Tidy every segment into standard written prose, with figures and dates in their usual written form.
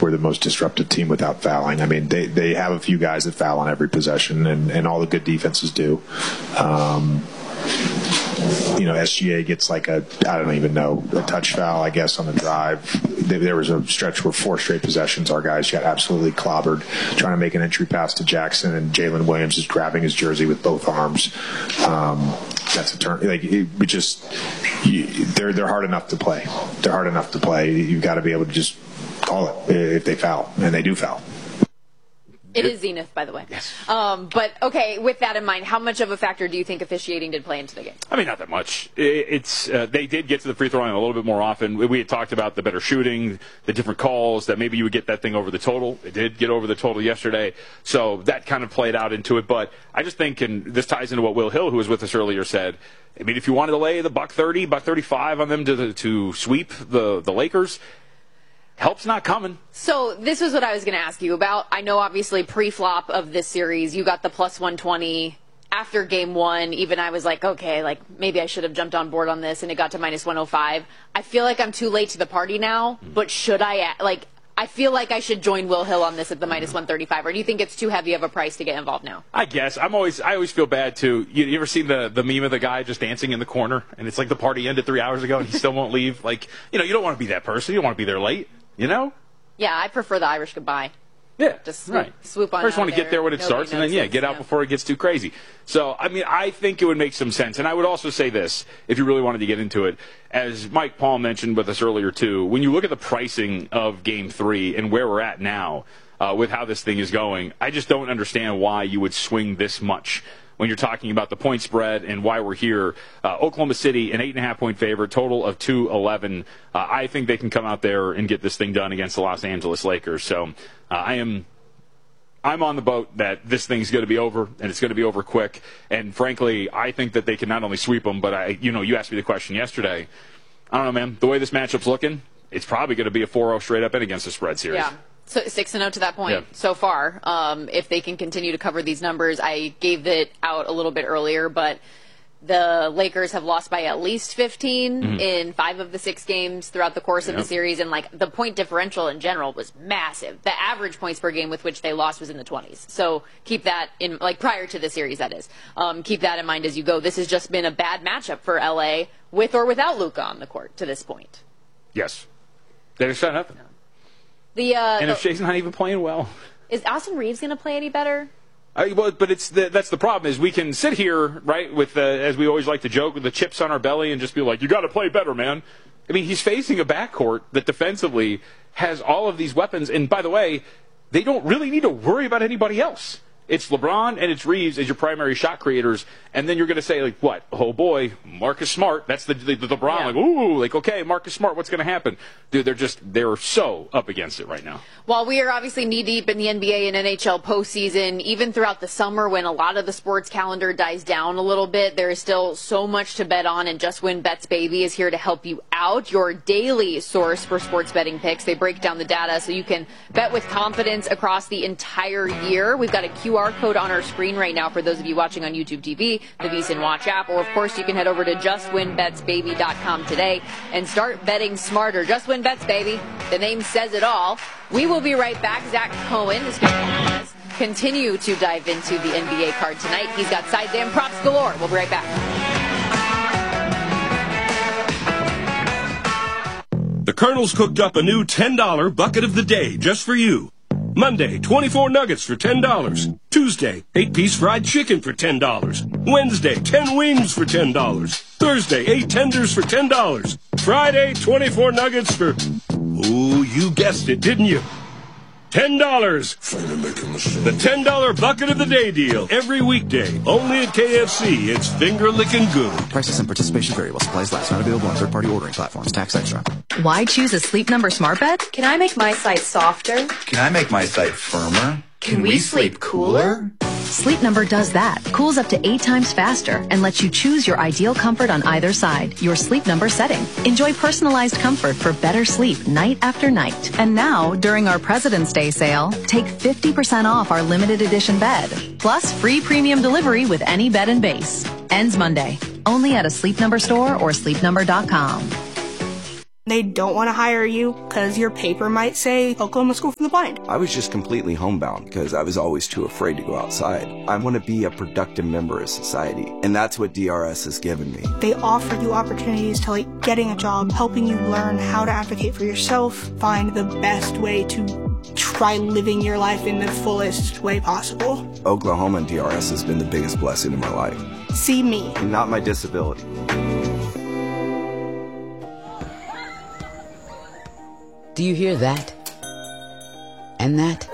we're the most disruptive team without fouling. I mean, they have a few guys that foul on every possession, and all the good defenses do. SGA gets like I don't even know, a touch foul, I guess, on the drive. There was a stretch where 4 straight possessions, our guys got absolutely clobbered trying to make an entry pass to Jackson, and Jalen Williams is grabbing his jersey with both arms. That's a turn. They're hard enough to play. They're hard enough to play. You've got to be able to just call it if they foul, and they do foul. It is Zenith, by the way. Yes. But, okay, with that in mind, how much of a factor do you think officiating did play into the game? I mean, not that much. They did get to the free throw line a little bit more often. We had talked about the better shooting, the different calls, that maybe you would get that thing over the total. It did get over the total yesterday. So that kind of played out into it. But I just think, and this ties into what Will Hill, who was with us earlier, said, I mean, if you wanted to lay the $130, $135 on them to sweep the Lakers, help's not coming. So this was what I was going to ask you about. I know, obviously, pre-flop of this series, you got the plus 120. After game 1, even I was like, okay, like maybe I should have jumped on board on this, and it got to minus 105. I feel like I'm too late to the party now, but should I, I feel like I should join Will Hill on this at the minus 135, or do you think it's too heavy of a price to get involved now? I guess. I always feel bad, too. You ever seen the meme of the guy just dancing in the corner, and it's like the party ended 3 hours ago, and he still won't leave? Like, you don't want to be that person. You don't want to be there late. Yeah, I prefer the Irish goodbye. Yeah, just First swoop on. First want to get there when it starts, and then get out before it gets too crazy. So, I mean, I think it would make some sense. And I would also say this, if you really wanted to get into it, as Mike Paul mentioned with us earlier too, when you look at the pricing of Game 3 and where we're at now with how this thing is going, I just don't understand why you would swing this much when you're talking about the point spread and why we're here. Oklahoma City, an 8.5-point favorite, total of 211. I think they can come out there and get this thing done against the Los Angeles Lakers. So I'm on the boat that this thing's going to be over, and it's going to be over quick. And frankly, I think that they can not only sweep them, but you asked me the question yesterday. I don't know, man. The way this matchup's looking, it's probably going to be a 4-0 straight up and against the spread series. Yeah. So 6-0 to that point so far. If they can continue to cover these numbers, I gave it out a little bit earlier, but the Lakers have lost by at least 15 in 5 of the 6 games throughout the course of the series, and the point differential in general was massive. The average points per game with which they lost was in the 20s. So keep that in, prior to the series, that is. Keep that in mind as you go. This has just been a bad matchup for LA with or without Luka on the court to this point. Yes. They just shot nothing. And if Shay's not even playing well, is Austin Reeves going to play any better? But that's the problem is we can sit here, right, with as we always like to joke, with the chips on our belly and just be like, you got to play better, man. I mean, he's facing a backcourt that defensively has all of these weapons. And by the way, they don't really need to worry about anybody else. It's LeBron and it's Reeves as your primary shot creators, and then you're going to say, what? Oh, boy, Marcus Smart. That's the LeBron. Okay, Marcus Smart, what's going to happen? Dude, they're so up against it right now. While we are obviously knee-deep in the NBA and NHL postseason, even throughout the summer when a lot of the sports calendar dies down a little bit, there is still so much to bet on, and Just Win Bets Baby is here to help you out, your daily source for sports betting picks. They break down the data so you can bet with confidence across the entire year. We've got a QR code on our screen right now for those of you watching on YouTube TV, the VSiN Watch app, or of course you can head over to justwinbetsbaby.com today and start betting smarter. Just Win Bets, baby. The name says it all. We will be right back. Zach Cohen is going to continue to dive into the NBA card tonight. He's got sides and props galore. We'll be right back. The Colonel's cooked up a new $10 bucket of the day just for you. Monday, 24 nuggets for $10. Tuesday, 8-piece fried chicken for $10. Wednesday, 10 wings for $10. Thursday, 8 tenders for $10. Friday, 24 nuggets for... Ooh, you guessed it, didn't you? $10. The $10 bucket of the day deal. Every weekday. Only at KFC. It's finger-licking good. Prices and participation vary while supplies last. Not available on third-party ordering platforms. Tax extra. Why choose a Sleep Number smart bed? Can I make my site softer? Can I make my site firmer? Can we sleep cooler? Sleep Number does that. Cools up to 8 times faster and lets you choose your ideal comfort on either side. Your Sleep Number setting. Enjoy personalized comfort for better sleep night after night. And now, during our President's Day sale, take 50% off our limited edition bed. Plus free premium delivery with any bed and base. Ends Monday. Only at a Sleep Number store or sleepnumber.com. They don't want to hire you because your paper might say Oklahoma School for the Blind. I was just completely homebound because I was always too afraid to go outside. I want to be a productive member of society, and that's what DRS has given me. They offer you opportunities to getting a job, helping you learn how to advocate for yourself, find the best way to try living your life in the fullest way possible. Oklahoma and DRS has been the biggest blessing in my life. See me. And not my disability. Do you hear that? And that?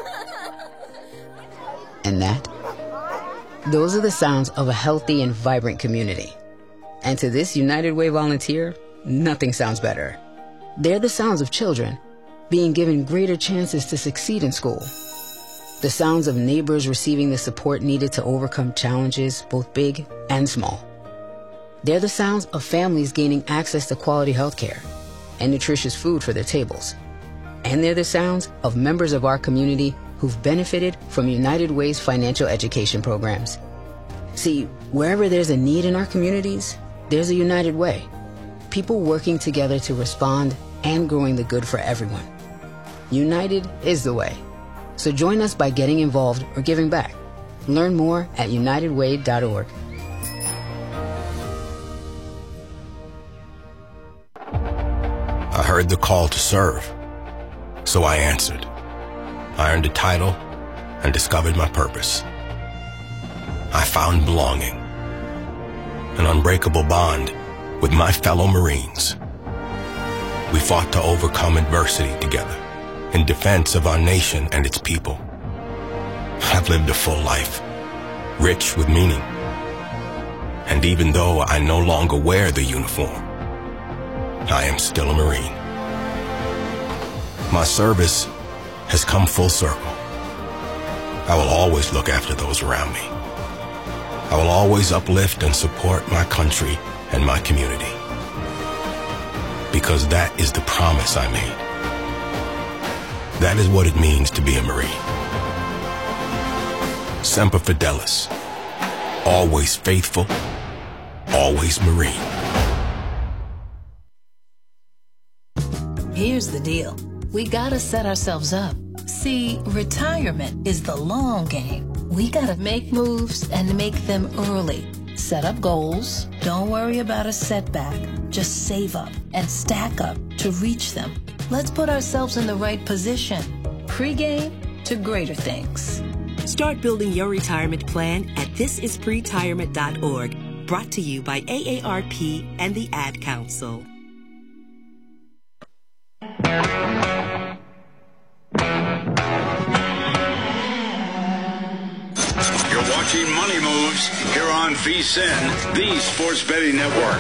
And that? Those are the sounds of a healthy and vibrant community. And to this United Way volunteer, nothing sounds better. They're the sounds of children being given greater chances to succeed in school. The sounds of neighbors receiving the support needed to overcome challenges, both big and small. They're the sounds of families gaining access to quality health care and nutritious food for their tables. And they're the sounds of members of our community who've benefited from United Way's financial education programs. See, wherever there's a need in our communities, there's a United Way. People working together to respond and growing the good for everyone. United is the way. So join us by getting involved or giving back. Learn more at unitedway.org. I heard the call to serve. So I answered. I earned a title and discovered my purpose. I found belonging, an unbreakable bond with my fellow Marines. We fought to overcome adversity together in defense of our nation and its people. I've lived a full life, rich with meaning. And even though I no longer wear the uniform, I am still a Marine. My service has come full circle. I will always look after those around me. I will always uplift and support my country and my community. Because that is the promise I made. That is what it means to be a Marine. Semper Fidelis. Always faithful, always Marine. Here's the deal. We gotta set ourselves up. See, retirement is the long game. We gotta make moves and make them early. Set up goals. Don't worry about a setback. Just save up and stack up to reach them. Let's put ourselves in the right position. Pre-game to greater things. Start building your retirement plan at thisispretirement.org. Brought to you by AARP and the Ad Council. You're watching Money Moves here on VSiN, the Sports Betting Network.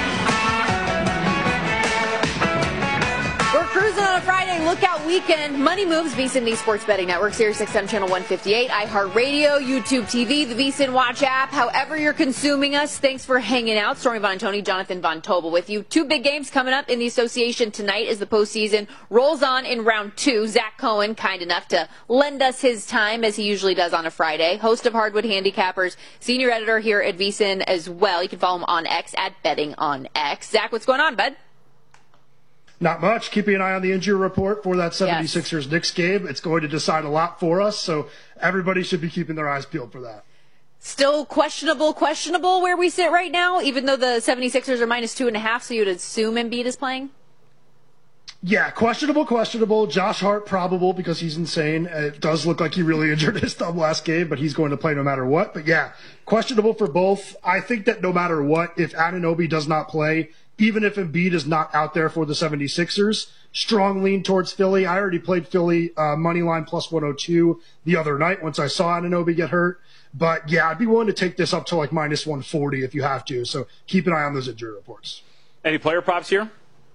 We're cruising on a Friday lookout weekend. Money Moves, VSiN, the Sports Betting Network, Sirius XM Channel 158, iHeartRadio, YouTube TV, the VSiN Watch app. However you're consuming us, thanks for hanging out. Stormy Von Tony, Jonathan Von Tobel with you. Two big games coming up in the association tonight as the postseason rolls on in round 2. Zach Cohen, kind enough to lend us his time as he usually does on a Friday. Host of Hardwood Handicappers, senior editor here at VSiN as well. You can follow him on X at Betting on X. Zach, what's going on, bud? Not much. Keeping an eye on the injury report for that 76ers Knicks game. It's going to decide a lot for us, so everybody should be keeping their eyes peeled for that. Still questionable where we sit right now, even though the 76ers are minus 2.5, so you would assume Embiid is playing? Yeah, questionable. Josh Hart probable because he's insane. It does look like he really injured his thumb last game, but he's going to play no matter what. But yeah, questionable for both. I think that no matter what, if Anunoby does not play, even if Embiid is not out there for the 76ers, strong lean towards Philly. I already played Philly money line plus 102 the other night once I saw Anunoby get hurt. But yeah, I'd be willing to take this up to like minus 140 if you have to. So keep an eye on those injury reports. Any player props here?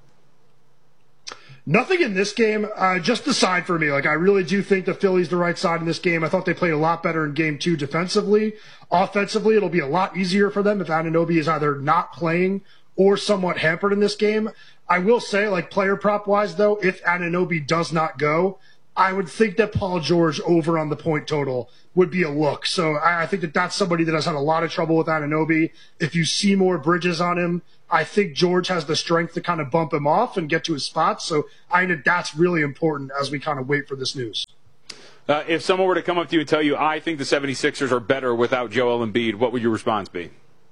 Nothing in this game, just the side for me. Like, I really do think that Philly's the right side in this game. I thought they played a lot better in game 2 defensively. Offensively, it'll be a lot easier for them if Anunoby is either not playing or somewhat hampered in this game. I will say, like, player prop-wise, though, if Anunoby does not go, I would think that Paul George over on the point total would be a look. So I think that that's somebody that has had a lot of trouble with Anunoby. If you see more Bridges on him, I think George has the strength to kind of bump him off and get to his spots. So I think that's really important as we kind of wait for this news. If someone were to come up to you and tell you, I think the 76ers are better without Joel Embiid, what would your response be?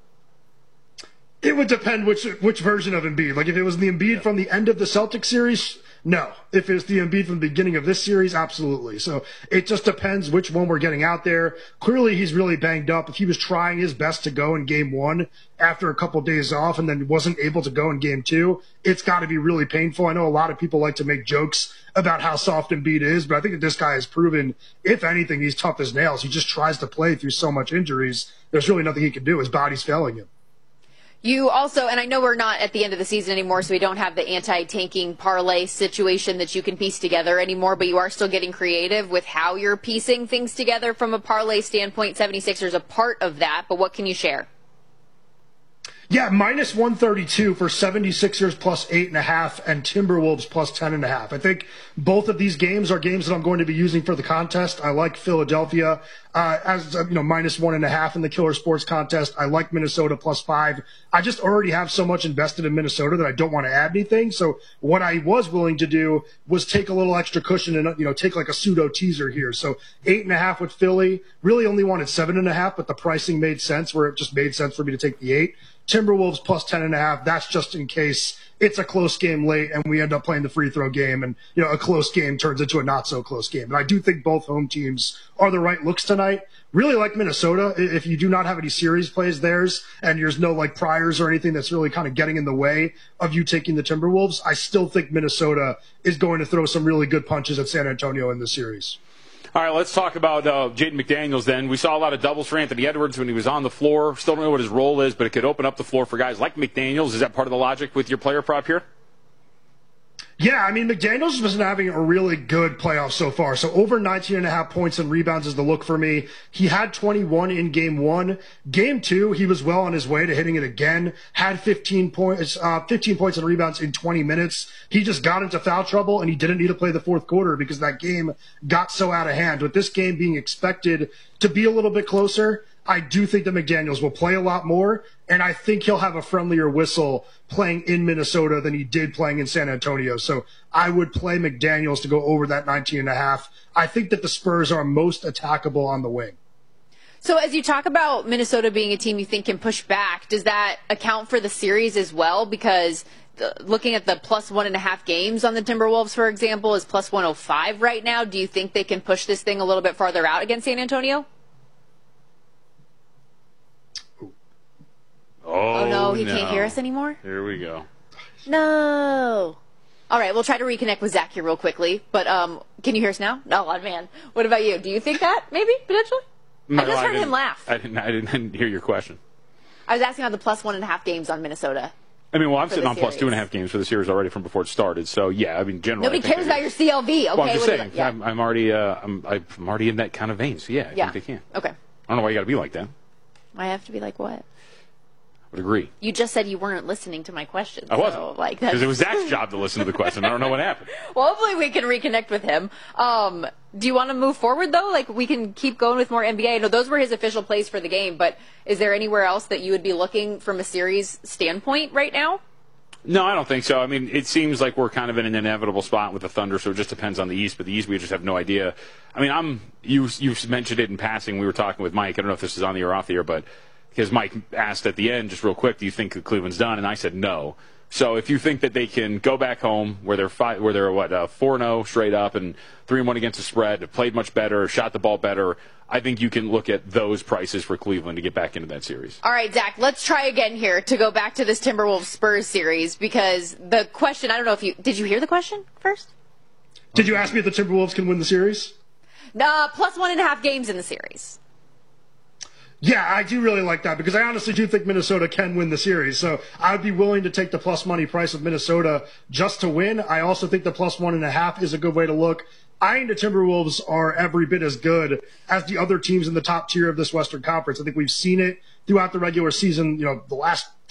It would depend which version of Embiid. Like if it was the Embiid from the end of the Celtics series, no. If it's the Embiid from the beginning of this series, absolutely. So it just depends which one we're getting out there. Clearly, he's really banged up. If he was trying his best to go in game one after a couple of days off and then wasn't able to go in game two, it's got to be really painful. I know a lot of people like to make jokes about how soft Embiid is, but I think that this guy has proven, if anything, he's tough as nails. He just tries to play through so much injuries. There's really nothing he can do. His body's failing him. You also, and I know we're not at the end of the season anymore, so we don't have the anti-tanking parlay situation that you can piece together anymore, but you are still getting creative with how you're piecing things together from a parlay standpoint. 76ers a part of that, but what can you share? Yeah, minus 132 for 76ers plus 8.5 and Timberwolves plus 10.5. I think both of these games are games that I'm going to be using for the contest. I like Philadelphia as minus 1.5 in the Killer Sports contest. I like Minnesota plus 5. I just already have so much invested in Minnesota that I don't want to add anything. So what I was willing to do was take a little extra cushion and take like a pseudo teaser here. So 8.5 with Philly. Really only wanted 7.5, but the pricing made sense where it just made sense for me to take the 8. Timberwolves plus 10.5. That's just in case it's a close game late and we end up playing the free throw game and, a close game turns into a not so close game. And I do think both home teams are the right looks tonight. Really like Minnesota. If you do not have any series plays theirs and there's no like priors or anything that's really kind of getting in the way of you taking the Timberwolves, I still think Minnesota is going to throw some really good punches at San Antonio in this series. All right, let's talk about Jaden McDaniels then. We saw a lot of doubles for Anthony Edwards when he was on the floor. Still don't know what his role is, but it could open up the floor for guys like McDaniels. Is that part of the logic with your player prop here? Yeah, I mean, McDaniels has been having a really good playoff so far. So over 19.5 points and rebounds is the look for me. He had 21 in game one. Game two, he was well on his way to hitting it again. Had 15 points and rebounds in 20 minutes. He just got into foul trouble and he didn't need to play the fourth quarter because that game got so out of hand. With this game being expected to be a little bit closer, I do think that McDaniels will play a lot more, and I think he'll have a friendlier whistle playing in Minnesota than he did playing in San Antonio. So I would play McDaniels to go over that 19.5. I think that the Spurs are most attackable on the wing. So as you talk about Minnesota being a team you think can push back, does that account for the series as well? Because looking at the plus 1.5 games on the Timberwolves, for example, is plus 105 right now. Do you think they can push this thing a little bit farther out against San Antonio? Oh, no, he can't hear us anymore? Here we go. No. All right, we'll try to reconnect with Zach here real quickly. But can you hear us now? No, man. What about you? Do you think that, maybe, potentially? No, I just heard him laugh. I didn't hear your question. I was asking about the plus 1.5 games on Minnesota. I mean, well, I'm sitting on plus 2.5 games for the series already from before it started. So, yeah, I mean, generally. Nobody cares about your CLV, okay? Well, I'm just saying, I'm already in that kind of vein. So, yeah, I think they can. Okay. I don't know why you got to be like that. I have to be like what? Would agree. You just said you weren't listening to my question. I wasn't. Because it was Zach's job to listen to the question. I don't know what happened. Well, hopefully we can reconnect with him. Do you want to move forward, though? Like, we can keep going with more NBA. No, those were his official plays for the game, but is there anywhere else that you would be looking from a series standpoint right now? No, I don't think so. I mean, it seems like we're kind of in an inevitable spot with the Thunder, so it just depends on the East. But the East, we just have no idea. I mean, you mentioned it in passing. We were talking with Mike. I don't know if this is on the air or off the air, but because Mike asked at the end, just real quick, do you think that Cleveland's done? And I said no. So if you think that they can go back home where they're 4-0 straight up and 3-1 against the spread, have played much better, shot the ball better, I think you can look at those prices for Cleveland to get back into that series. All right, Zach, let's try again here to go back to this Timberwolves-Spurs series because the question, I don't know if did you hear the question first? Did you ask me if the Timberwolves can win the series? Plus 1.5 games in the series. Yeah, I do really like that because I honestly do think Minnesota can win the series. So I would be willing to take the plus money price of Minnesota just to win. I also think the plus 1.5 is a good way to look. I think the Timberwolves are every bit as good as the other teams in the top tier of this Western Conference. I think we've seen it throughout the regular season, the last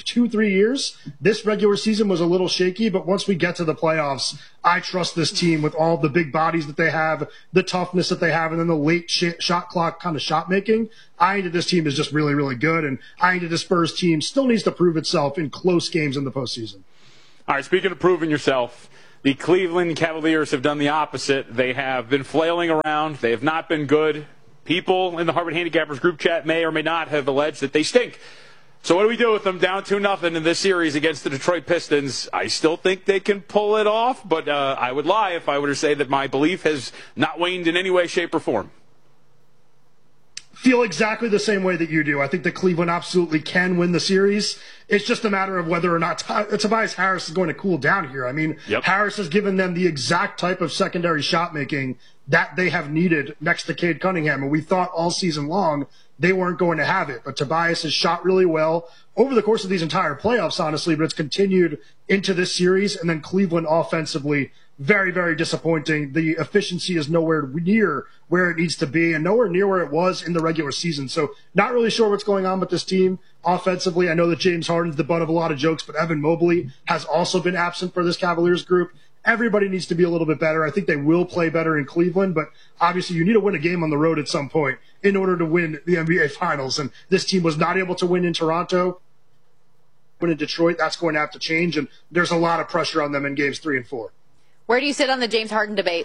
2-3 years, this regular season was a little shaky, but once we get to the playoffs, I trust this team with all the big bodies that they have, the toughness that they have, and then the late shot clock kind of shot making. I think this team is just really, really good, and I think the Spurs team still needs to prove itself in close games in the postseason. All right, speaking of proving yourself, the Cleveland Cavaliers have done the opposite. They have been flailing around. They have not been good. People in the Harvard Handicappers group chat may or may not have alleged that they stink. So what do we do with them down 2-0 in this series against the Detroit Pistons? I still think they can pull it off, but I would lie if I were to say that my belief has not waned in any way, shape, or form. Feel exactly the same way that you do. I think that Cleveland absolutely can win the series. It's just a matter of whether or not Tobias Harris is going to cool down here. I mean, Harris has given them the exact type of secondary shot making that they have needed next to Cade Cunningham, and we thought all season long they weren't going to have it. But Tobias has shot really well over the course of these entire playoffs, honestly, but it's continued into this series. And then Cleveland offensively, very, very disappointing. The efficiency is nowhere near where it needs to be and nowhere near where it was in the regular season. So not really sure what's going on with this team offensively. I know that James Harden's the butt of a lot of jokes, but Evan Mobley has also been absent for this Cavaliers group. Everybody needs to be a little bit better. I think they will play better in Cleveland, but obviously you need to win a game on the road at some point in order to win the NBA Finals. And this team was not able to win in Toronto. Win in Detroit, that's going to have to change, and there's a lot of pressure on them in games 3 and 4. Where do you sit on the James Harden debate?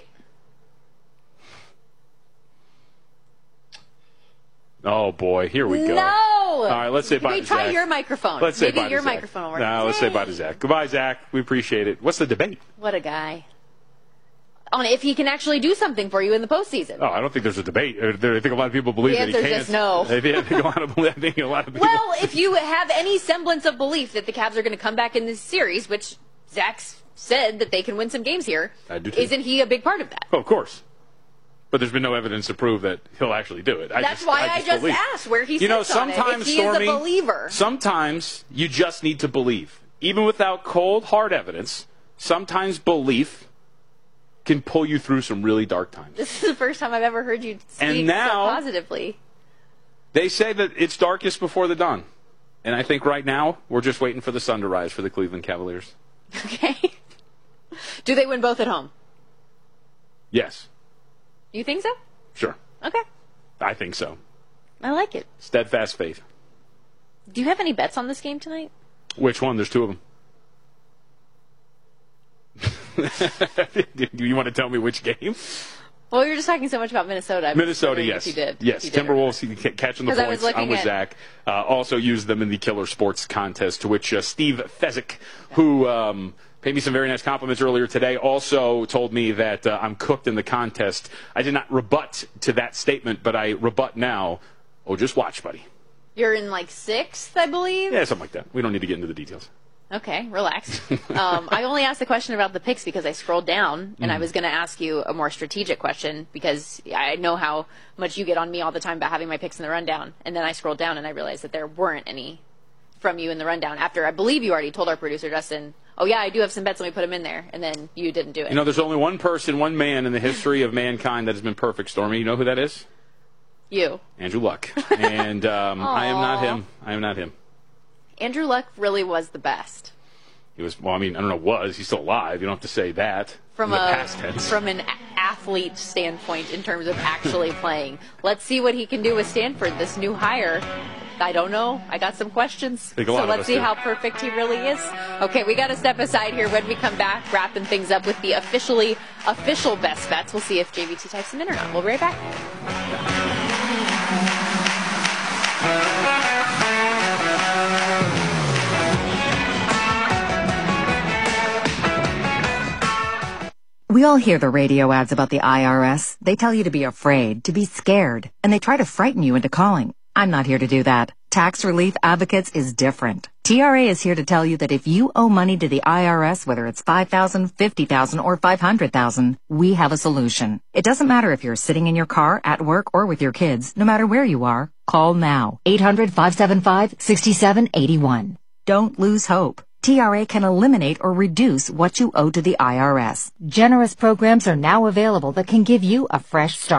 Oh, boy. Here we go. No! All right, let's say bye to Zach. Try your microphone. Let's say Maybe bye to your Zach. microphone will work. No, let's say bye to Zach. Goodbye, Zach. We appreciate it. What's the debate? What a guy. On if he can actually do something for you in the postseason. Oh, I don't think there's a debate. I think a lot of people believe that he can't. The answer is just no. I think a lot of people. Well, if you have any semblance of belief that the Cavs are going to come back in this series, which Zach's said that they can win some games here, I do too. Isn't he a big part of that? Oh, of course. But there's been no evidence to prove that he'll actually do it. That's why I just asked where he sits on it. If he is a believer. Sometimes you just need to believe. Even without cold, hard evidence, sometimes belief can pull you through some really dark times. This is the first time I've ever heard you speak so positively. They say that it's darkest before the dawn. And I think right now we're just waiting for the sun to rise for the Cleveland Cavaliers. Okay. Do they win both at home? Yes. You think so? Sure. Okay. I think so. I like it. Steadfast faith. Do you have any bets on this game tonight? Which one? There's two of them. Do you want to tell me which game? Well, you were just talking so much about Minnesota. Minnesota, yes. You did. Yes, you did Timberwolves catching the points. I'm with Zach. Also used them in the Killer Sports contest, to which Steve Fezzik, who paid me some very nice compliments earlier today, also told me that I'm cooked in the contest. I did not rebut to that statement, but I rebut now. Oh, just watch, buddy. You're in like 6th, I believe? Yeah, something like that. We don't need to get into the details. Okay, relax. I only asked the question about the picks because I scrolled down, and I was going to ask you a more strategic question because I know how much you get on me all the time about having my picks in the rundown. And then I scrolled down, and I realized that there weren't any from you in the rundown after I believe you already told our producer, Justin, oh, yeah, I do have some bets, let me put them in there. And then you didn't do it. You know, there's only one person, one man in the history of mankind that has been perfect, Stormy. You know who that is? You. Andrew Luck. And I am not him. I am not him. Andrew Luck really was the best. He was, well, I mean, I don't know was. He's still alive. You don't have to say that. From in the past tense. From an athlete standpoint in terms of actually playing. Let's see what he can do with Stanford, this new hire. I don't know. I got some questions. So let's see how perfect he really is. Okay, we got to step aside here. When we come back, wrapping things up with the official best bets. We'll see if JVT types them in or not. We'll be right back. We all hear the radio ads about the IRS. They tell you to be afraid, to be scared, and they try to frighten you into calling. I'm not here to do that. Tax Relief Advocates is different. TRA is here to tell you that if you owe money to the IRS, whether it's $5,000, $50,000, or $500,000, we have a solution. It doesn't matter if you're sitting in your car, at work, or with your kids. No matter where you are, call now. 800-575-6781. Don't lose hope. TRA can eliminate or reduce what you owe to the IRS. Generous programs are now available that can give you a fresh start.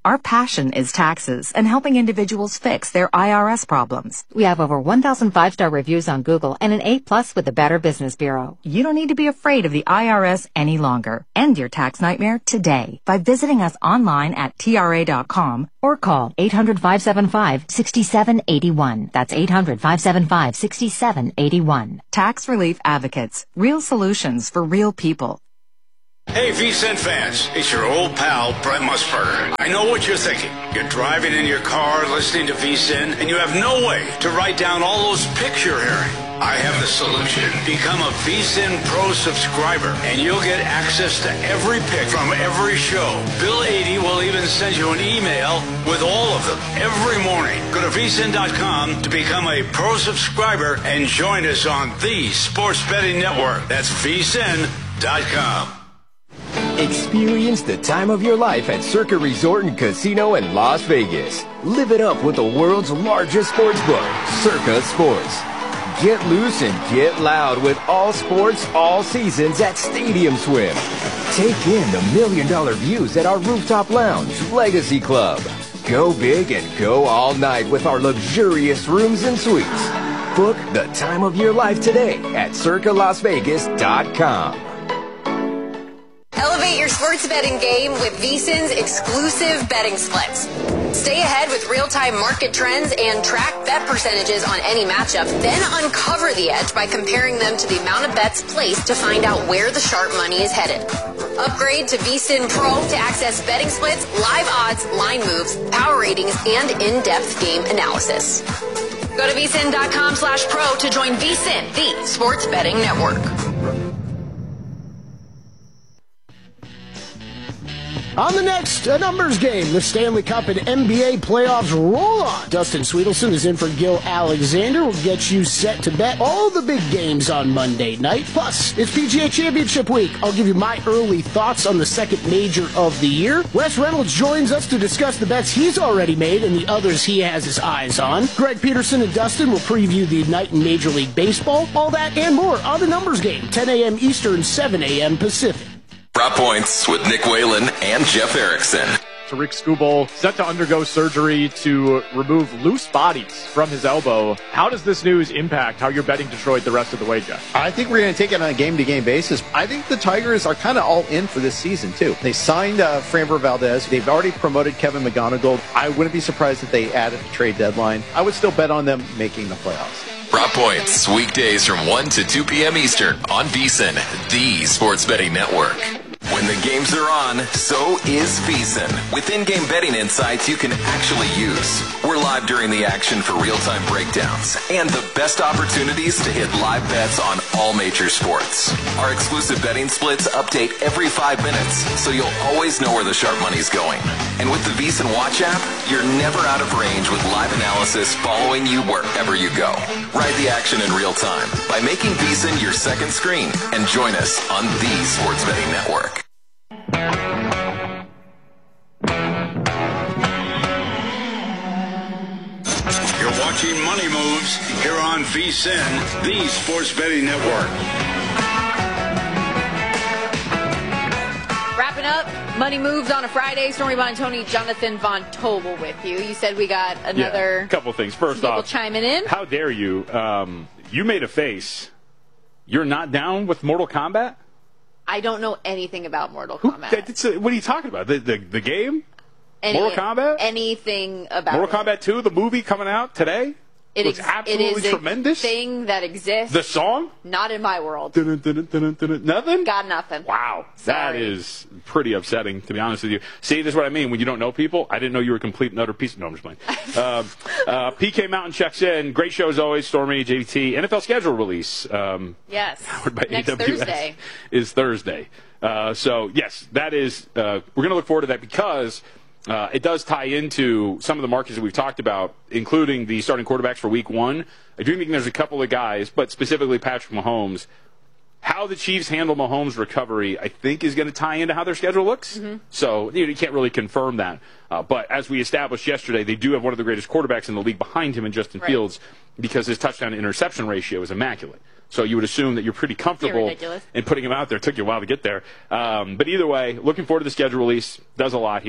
Our passion is taxes and helping individuals fix their IRS problems. We have over 1,000 5-star reviews on Google and an A+ with the Better Business Bureau. You don't need to be afraid of the IRS any longer. End your tax nightmare today by visiting us online at TRA.com or call 800-575-6781. That's 800-575-6781. Tax Relief Advocates. Real solutions for real people. Hey, VSiN fans, it's your old pal, Brent Musburger. I know what you're thinking. You're driving in your car, listening to VSiN, and you have no way to write down all those pics you're hearing. I have the solution. Become a VSiN Pro subscriber, and you'll get access to every pic from every show. Bill 80 will even send you an email with all of them every morning. Go to VSiN.com to become a Pro subscriber and join us on the Sports Betting Network. That's VSiN.com. Experience the time of your life at Circa Resort and Casino in Las Vegas. Live it up with the world's largest sports book, Circa Sports. Get loose and get loud with all sports, all seasons at Stadium Swim. Take in the $1 million views at our rooftop lounge, Legacy Club. Go big and go all night with our luxurious rooms and suites. Book the time of your life today at circalasvegas.com. Elevate your sports betting game with VSiN's exclusive betting splits. Stay ahead with real-time market trends and track bet percentages on any matchup, then uncover the edge by comparing them to the amount of bets placed to find out where the sharp money is headed. Upgrade to VSiN Pro to access betting splits, live odds, line moves, power ratings, and in-depth game analysis. Go to VSiN.com/pro to join VSiN, the sports betting network. On the next numbers game, the Stanley Cup and NBA playoffs roll on. Dustin Sweetelson is in for Gil Alexander. We'll get you set to bet all the big games on Monday night. Plus, it's PGA Championship week. I'll give you my early thoughts on the second major of the year. Wes Reynolds joins us to discuss the bets he's already made and the others he has his eyes on. Greg Peterson and Dustin will preview the night in Major League Baseball. All that and more on the numbers game, 10 a.m. Eastern, 7 a.m. Pacific. Drop Points with Nick Whalen and Jeff Erickson. Tarik Skubal set to undergo surgery to remove loose bodies from his elbow. How does this news impact how you're betting Detroit the rest of the way, Jeff? I think we're going to take it on a game-to-game basis. I think the Tigers are kind of all in for this season, too. They signed Framber Valdez. They've already promoted Kevin McGonigal. I wouldn't be surprised if they added the trade deadline. I would still bet on them making the playoffs. Drop Points, weekdays from 1 to 2 p.m. Eastern on VSiN, the sports betting network. When the games are on, so is VSiN. With in-game betting insights you can actually use. We're live during the action for real-time breakdowns and the best opportunities to hit live bets on all major sports. Our exclusive betting splits update every 5 minutes, so you'll always know where the sharp money's going. And with the VSiN Watch app, you're never out of range with live analysis following you wherever you go. Ride the action in real time by making VSiN your second screen and join us on the Sports Betting Network. You're watching Money Moves here on VSiN, the Sports Betting Network. Wrapping up, Money Moves on a Friday. Stormy Bontoni, Jonathan Von Tobel with you. You said we got another... a couple things. First off, chiming in. How dare you? You made a face. You're not down with Mortal Kombat? I don't know anything about Mortal Kombat. What are you talking about? The game? Mortal Kombat? Anything about Mortal Kombat 2, the movie coming out today? Looks absolutely tremendous. It is a thing that exists. The song? Not in my world. Nothing? Got nothing. Wow. Sorry. That is pretty upsetting, to be honest with you. See, this is what I mean. When you don't know people, I didn't know you were a complete and utter piece. No, I'm just playing. PK Mountain checks in. Great show as always. Stormy, JVT. NFL schedule release. Yes. Powered by Next AWS Thursday. Is Thursday. So, yes, that is, we're going to look forward to that because it does tie into some of the markets that we've talked about, including the starting quarterbacks for week 1. I do think there's a couple of guys, but specifically Patrick Mahomes. How the Chiefs handle Mahomes' recovery, I think, is going to tie into how their schedule looks. Mm-hmm. So you can't really confirm that. But as we established yesterday, they do have one of the greatest quarterbacks in the league behind him in Justin Fields because his touchdown-to-interception ratio is immaculate. So you would assume that you're pretty comfortable in putting him out there. It took you a while to get there. But either way, looking forward to the schedule release. Does a lot here.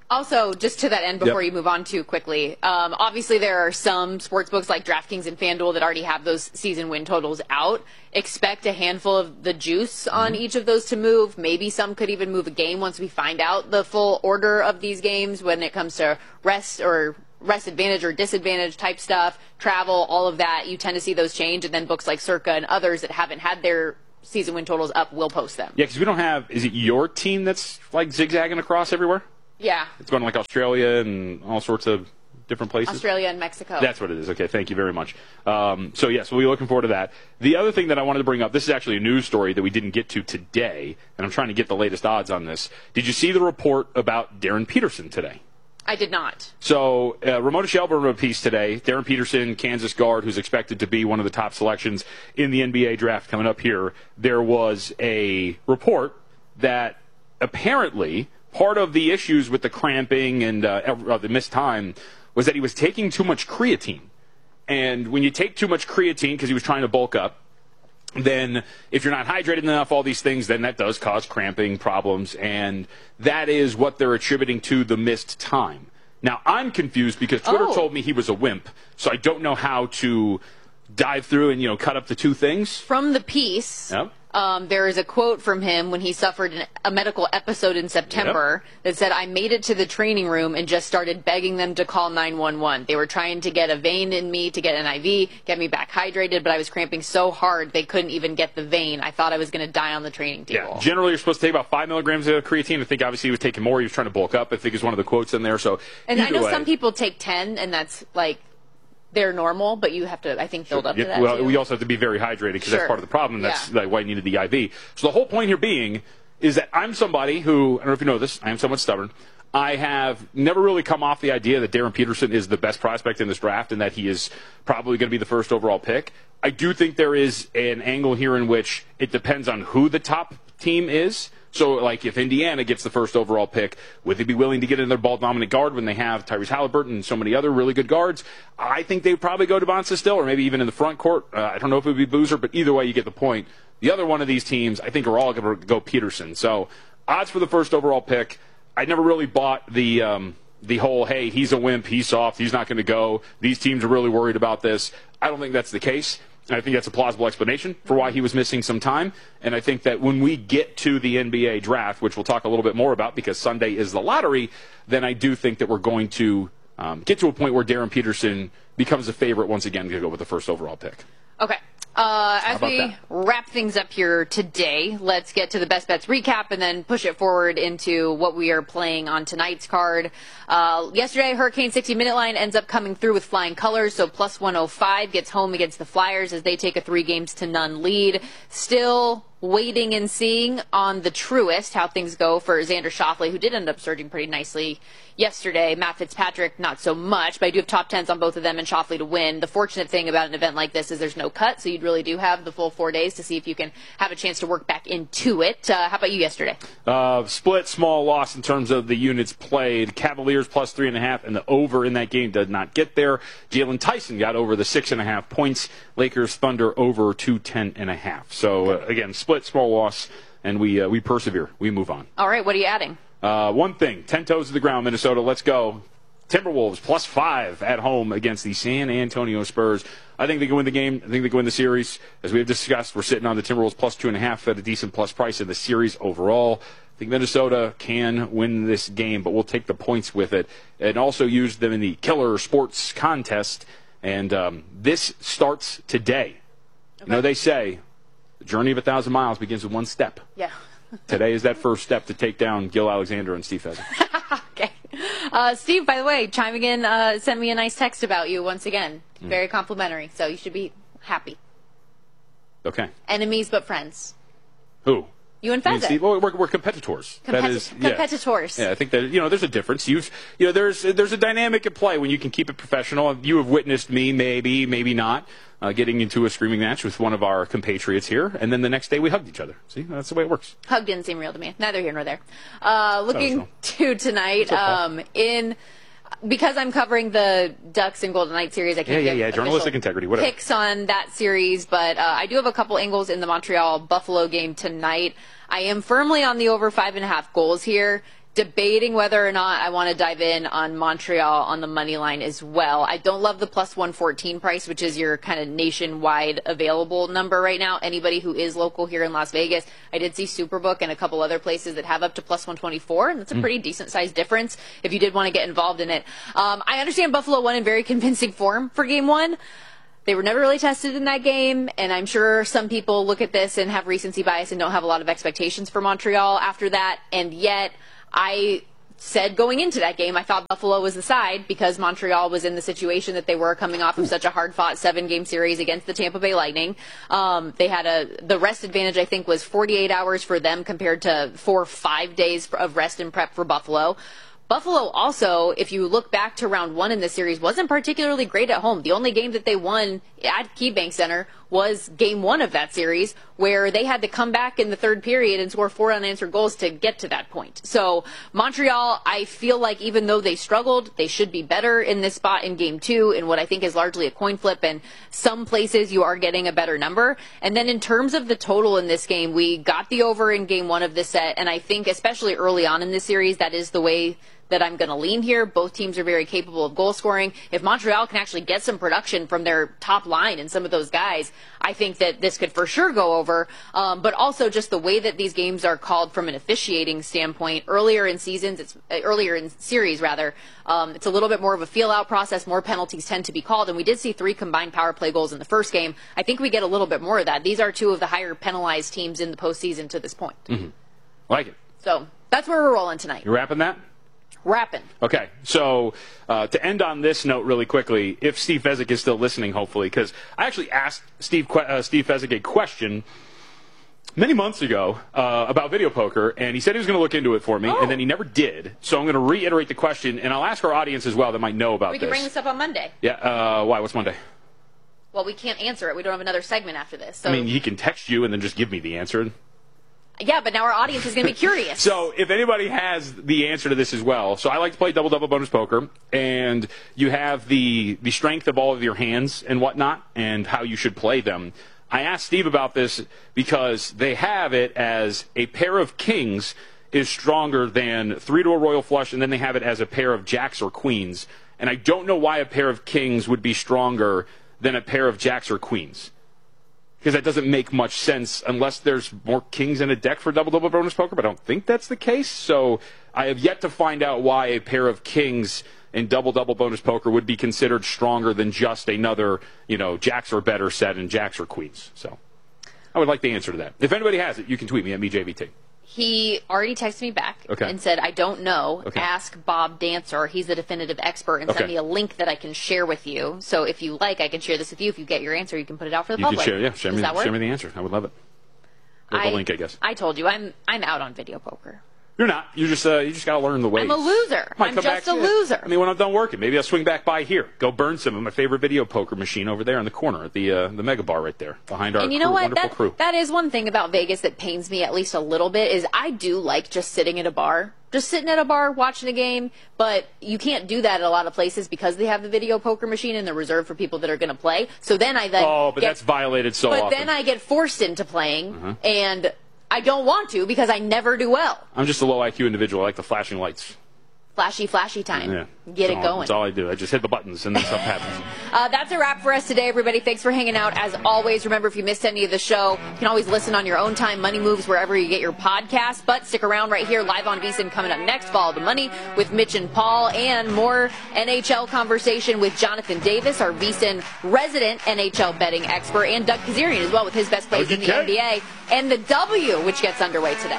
Also, just to that end, before you move on too quickly, obviously there are some sports books like DraftKings and FanDuel that already have those season win totals out. Expect a handful of the juice on each of those to move. Maybe some could even move a game once we find out the full order of these games when it comes to rest advantage or disadvantage type stuff, travel, all of that. You tend to see those change, and then books like Circa and others that haven't had their season win totals up will post them. Yeah, because we don't have, is it your team that's like zigzagging across everywhere? Yeah. It's going to like Australia and all sorts of different places? Australia and Mexico. That's what it is. Okay, thank you very much. So, yes, we'll be looking forward to that. The other thing that I wanted to bring up, this is actually a news story that we didn't get to today, and I'm trying to get the latest odds on this. Did you see the report about Darren Peterson today? I did not. So, Ramona Shelburne wrote a piece today. Darren Peterson, Kansas guard, who's expected to be one of the top selections in the NBA draft coming up here. There was a report that apparently part of the issues with the cramping and the missed time was that he was taking too much creatine. And when you take too much creatine, because he was trying to bulk up, then if you're not hydrated enough, all these things, then that does cause cramping problems. And that is what they're attributing to the missed time. Now, I'm confused because Twitter told me he was a wimp, so I don't know how to dive through and, cut up the two things. From the piece, there is a quote from him when he suffered a medical episode in September that said, "I made it to the training room and just started begging them to call 911. They were trying to get a vein in me to get an IV, get me back hydrated, but I was cramping so hard they couldn't even get the vein. I thought I was going to die on the training table." Yeah, generally you're supposed to take about 5 milligrams of creatine. I think obviously he was taking more. He was trying to bulk up, I think is one of the quotes in there. So, and I know some people take 10, and that's like they're normal, but you have to, I think, build up to that. Well, too. we also have to be very hydrated because that's part of the problem. That's like why you needed the IV. So the whole point here being is that I'm somebody who, I don't know if you know this, I am somewhat stubborn. I have never really come off the idea that Darren Peterson is the best prospect in this draft and that he is probably going to be the first overall pick. I do think there is an angle here in which it depends on who the top team is. So, like, if Indiana gets the first overall pick, would they be willing to get in their ball-dominant guard when they have Tyrese Halliburton and so many other really good guards? I think they would probably go to Bonsa still, or maybe even in the front court. I don't know if it would be Boozer, but either way, you get the point. The other one of these teams, I think, are all going to go Peterson. So, odds for the first overall pick, I never really bought the whole, hey, he's a wimp, he's soft, he's not going to go. These teams are really worried about this. I don't think that's the case. I think that's a plausible explanation for why he was missing some time. And I think that when we get to the NBA draft, which we'll talk a little bit more about because Sunday is the lottery, then I do think that we're going to get to a point where Darren Peterson becomes a favorite once again to go with the first overall pick. Okay. As we wrap things up here today, let's get to the best bets recap and then push it forward into what we are playing on tonight's card. Yesterday, Hurricane 60-minute line ends up coming through with flying colors, so plus 105 gets home against the Flyers as they take a 3-0 lead. Still waiting and seeing on the truest how things go for Xander Schauffele, who did end up surging pretty nicely yesterday. Matt Fitzpatrick, not so much, but I do have top 10s on both of them and Schauffele to win. The fortunate thing about an event like this is there's no cut, so you really do have the full 4 days to see if you can have a chance to work back into it. How about you yesterday? Split, small loss in terms of the units played. Cavaliers plus 3.5, and the over in that game did not get there. Jalen Tyson got over the 6.5 points. Lakers Thunder over 210.5. So, again, split, small loss, and we persevere. We move on. All right, what are you adding? One thing, 10 toes to the ground, Minnesota. Let's go. Timberwolves plus 5 at home against the San Antonio Spurs. I think they can win the game. I think they can win the series. As we have discussed, we're sitting on the Timberwolves plus 2.5 at a decent plus price in the series overall. I think Minnesota can win this game, but we'll take the points with it and also use them in the Killer Sports Contest. And this starts today. Okay. You know, they say the journey of 1,000 miles begins with one step. Yeah. Today is that first step to take down Gil Alexander and Steve Pheasant. Okay. Steve, by the way, chiming in, sent me a nice text about you once again. Very complimentary, so you should be happy. Okay. Enemies but friends. Who? You and Pheasant. We're competitors. Competitors. Yeah, I think that there's a difference. There's a dynamic at play when you can keep it professional. You have witnessed me, maybe not, getting into a screaming match with one of our compatriots here, and then the next day we hugged each other. See, that's the way it works. Hug didn't seem real to me. Neither here nor there. Looking to tonight, because I'm covering the Ducks and Golden Knights series, I can't give journalistic integrity, whatever. Picks on that series, but I do have a couple angles in the Montreal-Buffalo game tonight. I am firmly on the over 5.5 goals here. debating whether or not I want to dive in on Montreal on the money line as well. I don't love the plus 114 price, which is your kind of nationwide available number right now. Anybody who is local here in Las Vegas, I did see Superbook and a couple other places that have up to plus 124, and that's a pretty decent sized difference if you did want to get involved in it. I understand Buffalo won in very convincing form for game one. They were never really tested in that game, and I'm sure some people look at this and have recency bias and don't have a lot of expectations for Montreal after that, and yet I said going into that game I thought Buffalo was the side because Montreal was in the situation that they were coming off of such a hard-fought 7-game series against the Tampa Bay Lightning. They had the rest advantage, I think, was 48 hours for them compared to 4 or 5 days of rest and prep for Buffalo. Buffalo also, if you look back to round one in the series, wasn't particularly great at home. The only game that they won at KeyBank Center was game one of that series, where they had to come back in the third period and score 4 unanswered goals to get to that point. So Montreal, I feel like even though they struggled, they should be better in this spot in game two in what I think is largely a coin flip, and some places you are getting a better number. And then in terms of the total in this game, we got the over in game one of this set, and I think especially early on in this series, that is the way that I'm going to lean here. Both teams are very capable of goal scoring. If Montreal can actually get some production from their top line and some of those guys, I think that this could for sure go over. But also just the way that these games are called from an officiating standpoint. Earlier in series, it's a little bit more of a feel-out process. More penalties tend to be called, and we did see 3 combined power play goals in the first game. I think we get a little bit more of that. These are 2 of the higher penalized teams in the postseason to this point. Mm-hmm. Like it. So that's where we're rolling tonight. You wrapping that? Wrapping. Okay, so to end on this note really quickly, if Steve Fezzik is still listening, hopefully, because I actually asked Steve Fezzik a question many months ago about video poker, and he said he was going to look into it for me, and then he never did. So I'm going to reiterate the question, and I'll ask our audience as well that might know about this. We can bring this up on Monday. Yeah, why? What's Monday? Well, we can't answer it. We don't have another segment after this. So. I mean, he can text you and then just give me the answer. Yeah, but now our audience is going to be curious. So if anybody has the answer to this as well, so I like to play double-double bonus poker, and you have the strength of all of your hands and whatnot and how you should play them. I asked Steve about this because they have it as a pair of kings is stronger than 3 to a royal flush, and then they have it as a pair of jacks or queens. And I don't know why a pair of kings would be stronger than a pair of jacks or queens. Because that doesn't make much sense unless there's more kings in a deck for double-double bonus poker, but I don't think that's the case. So I have yet to find out why a pair of kings in double-double bonus poker would be considered stronger than just another, jacks or better set and jacks or queens. So I would like the answer to that. If anybody has it, you can tweet me at MeJVT. He already texted me back and said, I don't know. Ask Bob Dancer. He's the definitive expert, and send me a link that I can share with you. So if you like, I can share this with you. If you get your answer, you can put it out for the public. You can share me the answer. I would love it. The link, I guess. I told you, I'm out on video poker. You're not. You just got to learn the ways. I'm a loser. I'm just a loser. I mean, when I'm done working, maybe I'll swing back by here. Go burn some of my favorite video poker machine over there in the corner at the Mega Bar right there behind our wonderful crew. That is one thing about Vegas that pains me at least a little bit is I do like just sitting at a bar. Just sitting at a bar watching a game, but you can't do that at a lot of places because they have the video poker machine and they're reserved for people that are going to play. So then that's violated so often. But then I get forced into playing, and I don't want to because I never do well. I'm just a low IQ individual. I like the flashing lights. Flashy time. Yeah. Get it going. That's all I do. I just hit the buttons and then stuff happens. That's a wrap for us today, everybody. Thanks for hanging out. As always, remember, if you missed any of the show, you can always listen on your own time. Money Moves wherever you get your podcast. But stick around right here, live on VSiN coming up next. Follow the Money with Mitch and Paul, and more NHL conversation with Jonathan Davis, our VSiN resident NHL betting expert, and Doug Kazarian as well with his best plays in the NBA and the W, which gets underway today.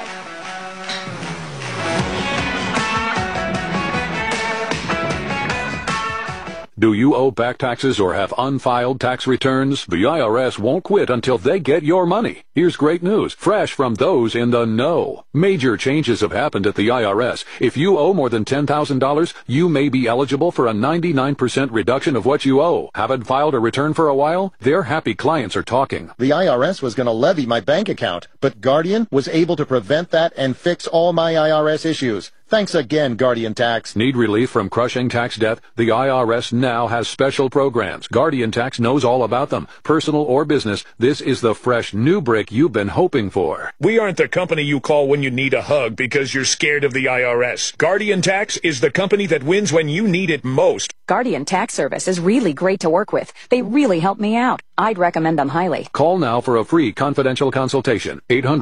Do you owe back taxes or have unfiled tax returns? The IRS won't quit until they get your money. Here's great news, fresh from those in the know. Major changes have happened at the IRS. If you owe more than $10,000, you may be eligible for a 99% reduction of what you owe. Haven't filed a return for a while? Their happy clients are talking. The IRS was going to levy my bank account, but Guardian was able to prevent that and fix all my IRS issues. Thanks again, Guardian Tax. Need relief from crushing tax debt? The IRS now has special programs. Guardian Tax knows all about them. Personal or business, this is the fresh new brick you've been hoping for. We aren't the company you call when you need a hug because you're scared of the IRS. Guardian Tax is the company that wins when you need it most. Guardian Tax Service is really great to work with. They really help me out. I'd recommend them highly. Call now for a free confidential consultation.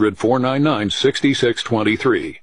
800-499-6623.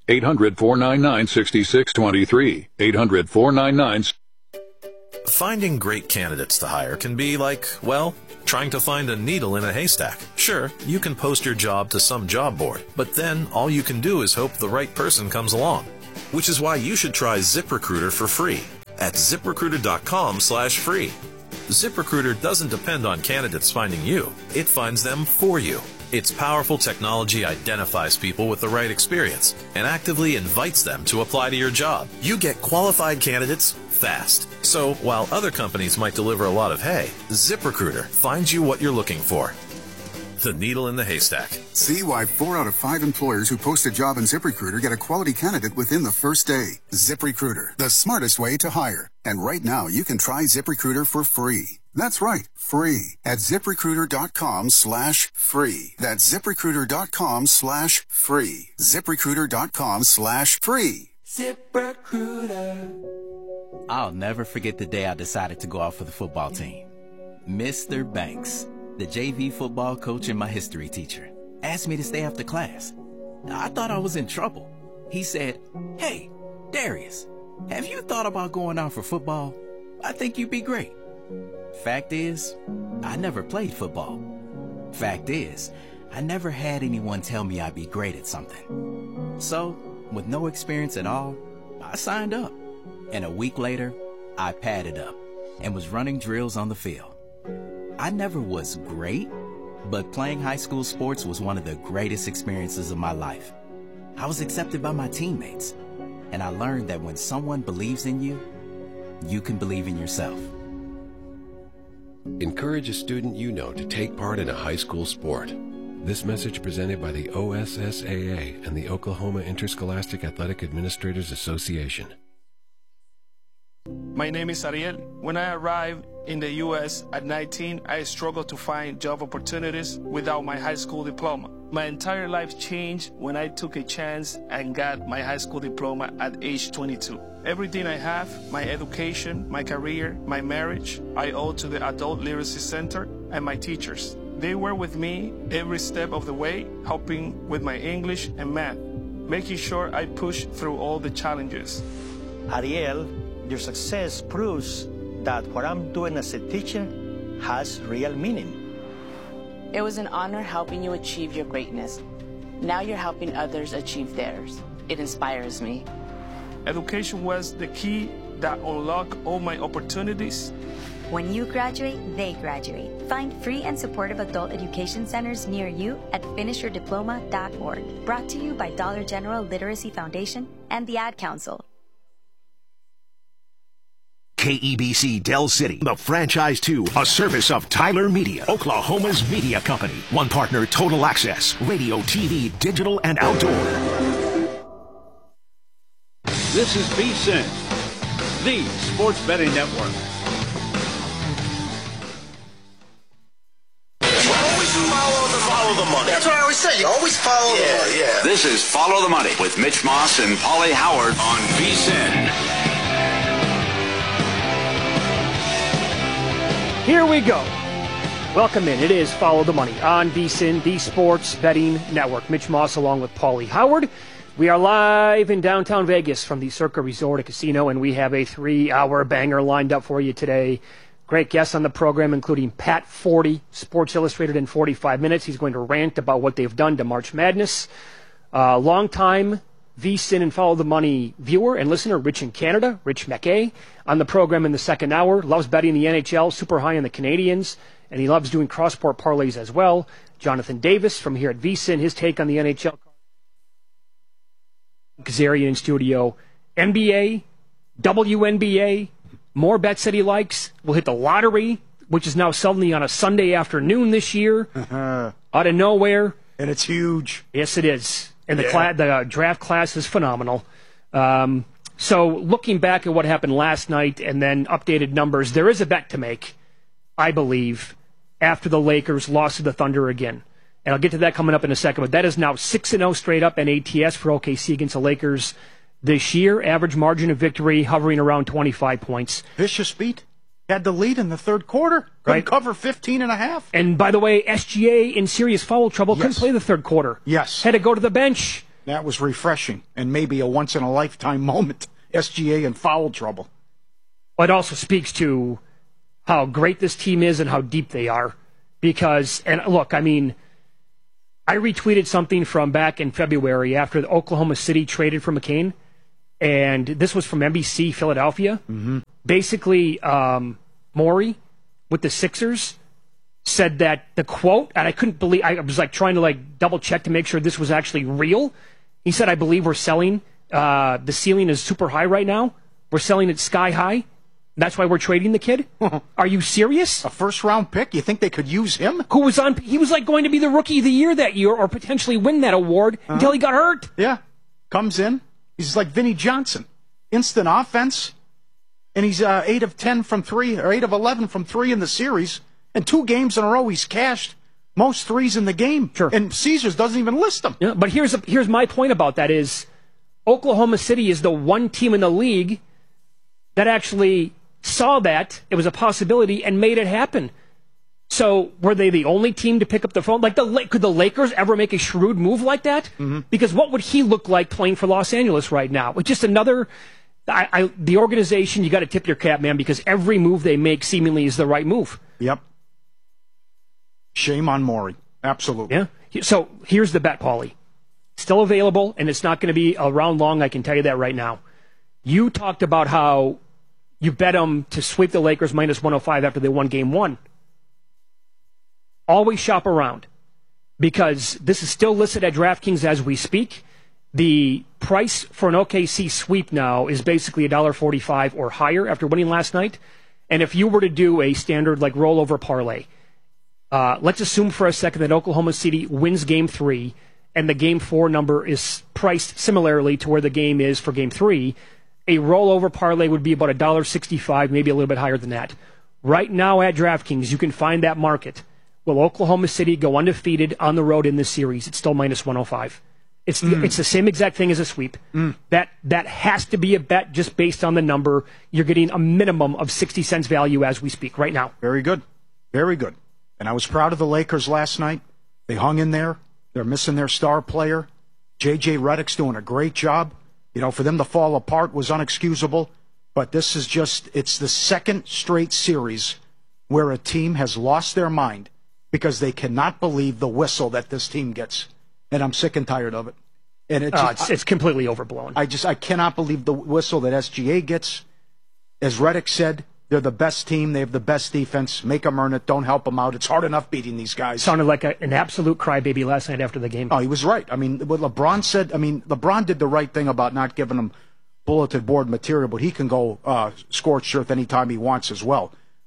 800-499-6623. 800-499. Finding great candidates to hire can be like, well, trying to find a needle in a haystack. Sure, you can post your job to some job board, but then all you can do is hope the right person comes along. Which is why you should try ZipRecruiter for free at ZipRecruiter.com/free. ZipRecruiter doesn't depend on candidates finding you. It finds them for you. Its powerful technology identifies people with the right experience and actively invites them to apply to your job. You get qualified candidates fast. So while other companies might deliver a lot of hay, ZipRecruiter finds you what you're looking for. The needle in the haystack. See why 4 out of 5 employers who post a job in ZipRecruiter get a quality candidate within the first day. ZipRecruiter, the smartest way to hire. And right now, you can try ZipRecruiter for free. That's right, free at ZipRecruiter.com/free. That's ZipRecruiter.com/free. ZipRecruiter.com/free. ZipRecruiter. I'll never forget the day I decided to go out for the football team. Mr. Banks, the JV football coach and my history teacher, asked me to stay after class. I thought I was in trouble. He said, "Hey, Darius, have you thought about going out for football? I think you'd be great." Fact is, I never played football. Fact is, I never had anyone tell me I'd be great at something. So, with no experience at all, I signed up. And a week later, I padded up and was running drills on the field. I never was great, but playing high school sports was one of the greatest experiences of my life. I was accepted by my teammates, and I learned that when someone believes in you, you can believe in yourself. Encourage a student you know to take part in a high school sport. This message presented by the OSSAA and the Oklahoma Interscholastic Athletic Administrators Association. My name is Ariel. When I arrived in the U.S. at 19, I struggled to find job opportunities without my high school diploma. My entire life changed when I took a chance and got my high school diploma at age 22. Everything I have, my education, my career, my marriage, I owe to the Adult Literacy Center and my teachers. They were with me every step of the way, helping with my English and math, making sure I pushed through all the challenges. Ariel, your success proves that what I'm doing as a teacher has real meaning. It was an honor helping you achieve your greatness. Now you're helping others achieve theirs. It inspires me. Education was the key that unlocked all my opportunities. When you graduate, they graduate. Find free and supportive adult education centers near you at finishyourdiploma.org. Brought to you by Dollar General Literacy Foundation and the Ad Council. KEBC Del City, the Franchise 2, a service of Tyler Media, Oklahoma's media company. One partner, Total Access, radio, TV, digital, and outdoor. This is VSiN, the Sports Betting Network. Follow the money. That's what I always say. You always follow the money. Yeah. This is Follow the Money with Mitch Moss and Paulie Howard on VSiN. Here we go. Welcome in. It is Follow the Money on VSiN, the Sports Betting Network. Mitch Moss along with Paulie Howard. We are live in downtown Vegas from the Circa Resort and Casino, and we have a 3-hour banger lined up for you today. Great guests on the program, including Pat Forty, Sports Illustrated in 45 minutes. He's going to rant about what they've done to March Madness. Long-time VSiN and Follow the Money viewer and listener, Rich in Canada, Rich McKay, on the program in the second hour. Loves betting the NHL, super high on the Canadians, and he loves doing cross-sport parlays as well. Jonathan Davis from here at VSiN, his take on the NHL. Kazarian in studio. NBA, WNBA, more bets that he likes. We'll hit the lottery, which is now suddenly on a Sunday afternoon this year, out of nowhere. And it's huge. Yes, it is. And the draft class is phenomenal. So looking back at what happened last night and then updated numbers, there is a bet to make, I believe, after the Lakers lost to the Thunder again. And I'll get to that coming up in a second. But that is now 6-0 straight up in ATS for OKC against the Lakers this year. Average margin of victory hovering around 25 points. Vicious beat. Had the lead in the third quarter. Couldn't cover 15.5. And by the way, SGA in serious foul trouble. Couldn't play the third quarter. Yes. Had to go to the bench. That was refreshing and maybe a once-in-a-lifetime moment. SGA in foul trouble. It also speaks to how great this team is and how deep they are. Because, and look, I mean, I retweeted something from back in February after the Oklahoma City traded for McCain. And this was from NBC Philadelphia. Mm-hmm. Basically, Morey with the Sixers said that the quote, and I couldn't believe, I was like trying to like double check to make sure this was actually real. He said, I believe we're selling, the ceiling is super high right now. We're selling it sky high. That's why we're trading the kid? Are you serious? A first-round pick? You think they could use him? He was like going to be the Rookie of the Year that year or potentially win that award until he got hurt. Yeah. Comes in. He's like Vinnie Johnson. Instant offense. And he's 8 of 10 from 3, or 8 of 11 from 3 in the series. And 2 games in a row he's cashed most threes in the game. Sure. And Caesars doesn't even list them. Yeah, but here's my point about that is Oklahoma City is the one team in the league that actually saw that it was a possibility and made it happen. So were they the only team to pick up the phone? Like, could the Lakers ever make a shrewd move like that? Mm-hmm. Because what would he look like playing for Los Angeles right now? It's just another... the organization, you got to tip your cap, man, because every move they make seemingly is the right move. Yep. Shame on Morey. Absolutely. Yeah. So here's the bet, Paulie. Still available, and it's not going to be around long, I can tell you that right now. You talked about how you bet them to sweep the Lakers minus 105 after they won Game 1. Always shop around, because this is still listed at DraftKings as we speak. The price for an OKC sweep now is basically $1.45 or higher after winning last night. And if you were to do a standard like rollover parlay, let's assume for a second that Oklahoma City wins Game 3 and the Game 4 number is priced similarly to where the game is for Game 3. A rollover parlay would be about $1.65, maybe a little bit higher than that. Right now at DraftKings, you can find that market. Will Oklahoma City go undefeated on the road in this series? It's still minus 105. It's the same exact thing as a sweep. That has to be a bet just based on the number. You're getting a minimum of 60 cents value as we speak right now. Very good. Very good. And I was proud of the Lakers last night. They hung in there. They're missing their star player. J.J. Redick's doing a great job. You know, for them to fall apart was unexcusable. But this is it's the second straight series where a team has lost their mind because they cannot believe the whistle that this team gets. And I'm sick and tired of it. And it's completely overblown. I cannot believe the whistle that SGA gets. As Redick said, they're the best team. They have the best defense. Make them earn it. Don't help them out. It's hard enough beating these guys. Sounded like an absolute crybaby last night after the game. Oh, he was right. I mean, what LeBron said, LeBron did the right thing about not giving them bulletin board material, but he can go scorched earth anytime he wants as well.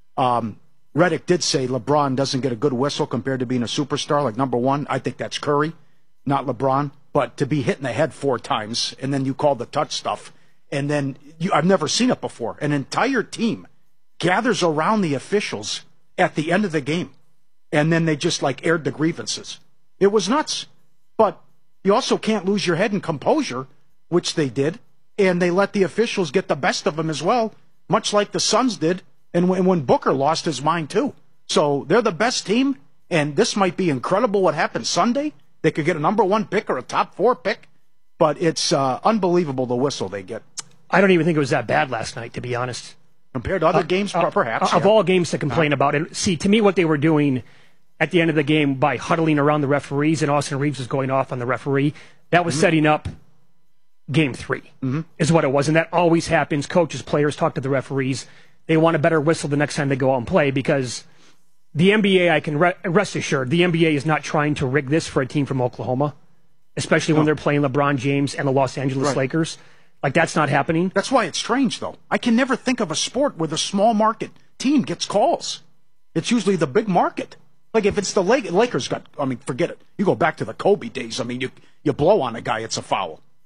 Redick did say LeBron doesn't get a good whistle compared to being a superstar. Like, number one, I think that's Curry, not LeBron. But to be hit in the head 4 times, and then you call the touch stuff, and then I've never seen it before. An entire team gathers around the officials at the end of the game, and then they just like aired the grievances. It was nuts. But you also can't lose your head and composure, which they did, and they let the officials get the best of them as well, much like the Suns did, and when Booker lost his mind too. So they're the best team, and this might be incredible what happened Sunday. They could get a number 1 pick or a top 4 pick, but it's unbelievable the whistle they get. I don't even think it was that bad last night, to be honest. Compared to other games, perhaps. Of all games to complain about. And see, to me, what they were doing at the end of the game by huddling around the referees, and Austin Reeves was going off on the referee, that was setting up Game 3, is what it was. And that always happens. Coaches, players talk to the referees. They want a better whistle the next time they go out and play, because the NBA, I can rest assured, the NBA is not trying to rig this for a team from Oklahoma, especially when they're playing LeBron James and the Los Angeles Lakers. Like, that's not happening. That's why it's strange, though. I can never think of a sport where the small market team gets calls. It's usually the big market. Like, if it's the Lakers forget it. You go back to the Kobe days. I mean, you blow on a guy, it's a foul.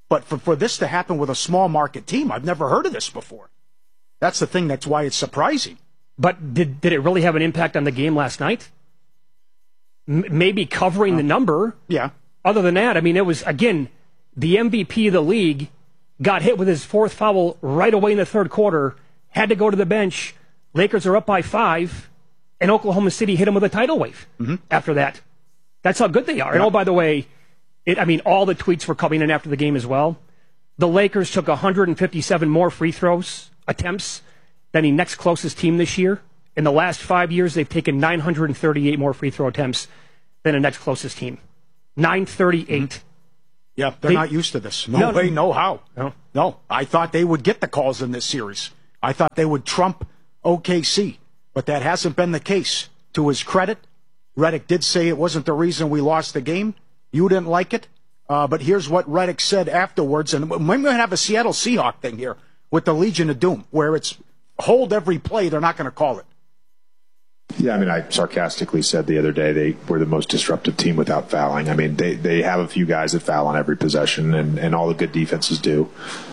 But for this to happen with a small market team, I've never heard of this before. That's the thing. That's why it's surprising. But did it really have an impact on the game last night? Maybe covering the number. Yeah. Other than that, I mean, it was, again, the MVP of the league got hit with his fourth foul right away in the third quarter, had to go to the bench. Lakers are up by 5, and Oklahoma City hit him with a tidal wave after that. That's how good they are. Yeah. And oh, by the way, all the tweets were coming in after the game as well. The Lakers took 157 more free throws attempts than the next closest team this year. In the last 5 years, they've taken 938 more free throw attempts than the next closest team. 938. Yeah, they're not used to this. No way, no how. No, I thought they would get the calls in this series. I thought they would trump OKC, but that hasn't been the case. To his credit, Redick did say it wasn't the reason we lost the game. You didn't like it. But here's what Redick said afterwards. And we're going to have a Seattle Seahawk thing here with the Legion of Doom, where it's hold every play. They're not going to call it. Yeah, I mean, I sarcastically said the other day they were the most disruptive team without fouling. I mean, they have a few guys that foul on every possession, and all the good defenses do.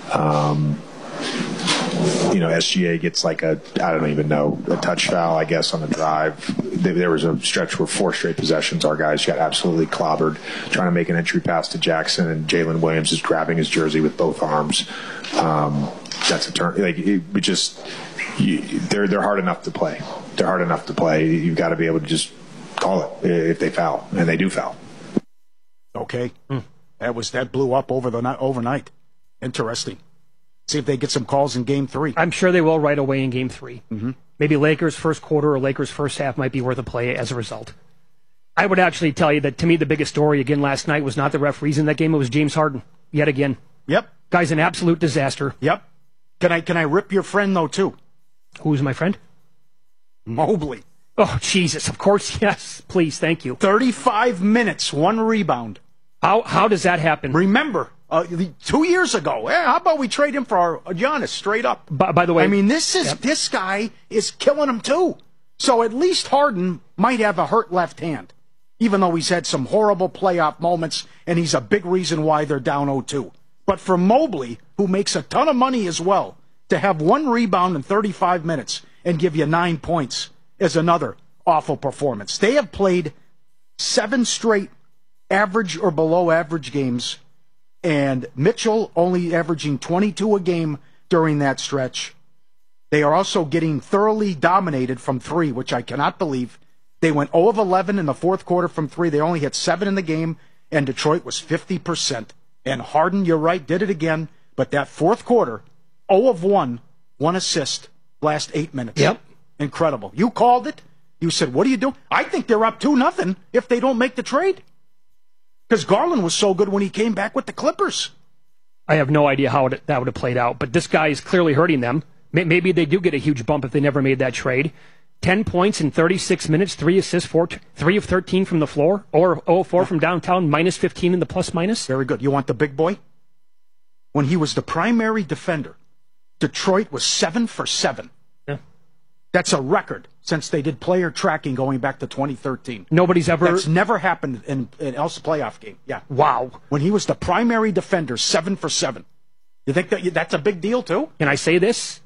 SGA gets like I don't even know, a touch foul, I guess, on the drive. There was a stretch where 4 straight possessions, our guys got absolutely clobbered trying to make an entry pass to Jackson, and Jalen Williams is grabbing his jersey with both arms. That's a turn. They're hard enough to play. They're hard enough to play. You've got to be able to just call it if they foul, and they do foul. Okay, that blew up overnight. Interesting. See if they get some calls in Game 3. I'm sure they will right away in Game 3. Maybe Lakers first quarter or Lakers first half might be worth a play as a result. I would actually tell you that, to me, the biggest story again last night was not the referees in that game. It was James Harden yet again. Yep. Guy's an absolute disaster. Yep. Can I rip your friend though too? Who's my friend? Mobley. Oh, Jesus. Of course, yes. Please, thank you. 35 minutes, 1 rebound. How does that happen? Remember, 2 years ago, how about we trade him for our Giannis straight up? By the way, I mean, this guy is killing him too. So at least Harden might have a hurt left hand, even though he's had some horrible playoff moments, and he's a big reason why they're down 0-2. But for Mobley, who makes a ton of money as well, to have 1 rebound in 35 minutes and give you 9 points is another awful performance. They have played 7 straight average or below average games, and Mitchell only averaging 22 a game during that stretch. They are also getting thoroughly dominated from 3, which I cannot believe. They went 0 of 11 in the fourth quarter from 3. They only hit 7 in the game, and Detroit was 50%. And Harden, you're right, did it again. But that fourth quarter, 0 of 1 assist, last 8 minutes. Yep. Incredible. You called it. You said, what do you do? I think they're up 2-0 if they don't make the trade. Because Garland was so good when he came back with the Clippers. I have no idea how that would have played out, but this guy is clearly hurting them. Maybe they do get a huge bump if they never made that trade. 10 points in 36 minutes, 3 assists, 3 of 13 from the floor, or 0-4 from downtown, minus 15 in the plus-minus. Very good. You want the big boy? When he was the primary defender, Detroit was 7 for 7. Yeah. That's a record since they did player tracking going back to 2013. Nobody's ever... That's never happened in an else playoff game. Yeah. Wow. When he was the primary defender, 7 for 7. You think that's a big deal, too? Can I say this?